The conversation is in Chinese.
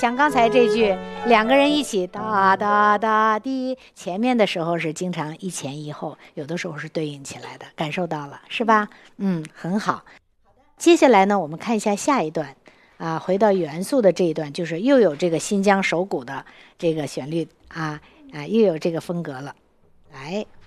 像刚才这句，两个人一起哒哒哒滴，前面的时候是经常一前一后，有的时候是对应起来的，感受到了是吧？很好。接下来呢，我们看一下下一段啊，回到元素的这一段，就是又有这个新疆手鼓的这个旋律啊，又有这个风格了，来。